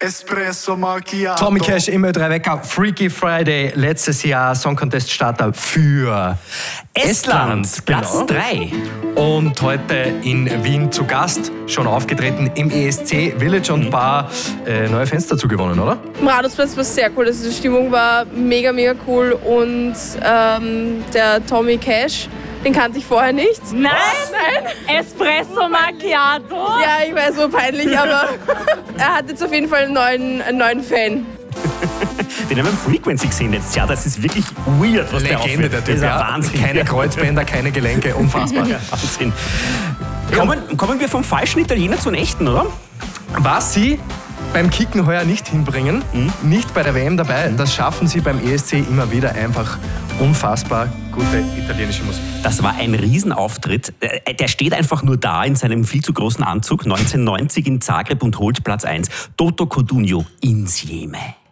Espresso Macchiato. Tommy Cash im Ö3 Wecker, Freaky Friday, letztes Jahr Song Contest Starter für Estland. Platz 3. Und heute in Wien zu Gast, schon aufgetreten im ESC Village und Bar, neue Fans dazu gewonnen, oder? Am Rathausplatz war sehr cool, also die Stimmung war mega, mega cool und der Tommy Cash, den kannte ich vorher nicht. Nein! Espresso Macchiato! Ja, ich weiß, so peinlich, aber er hat jetzt auf jeden Fall einen neuen Fan. Den haben wir im Frequency gesehen letztes Jahr. Das ist wirklich weird, was der Legende, aufführt. der Das Typ. ist ein Ja, Wahnsinn. keine Kreuzbänder, keine Gelenke, unfassbar. Ja, Wahnsinn. Kommen wir vom falschen Italiener zu einem echten, oder? Was sie beim Kicken heuer nicht hinbringen, nicht bei der WM dabei, das schaffen sie beim ESC immer wieder. Einfach unfassbar gute italienische Musik. Das war ein Riesenauftritt. Der steht einfach nur da in seinem viel zu großen Anzug, 1990 in Zagreb und holt Platz 1. Toto Codugno, Insieme.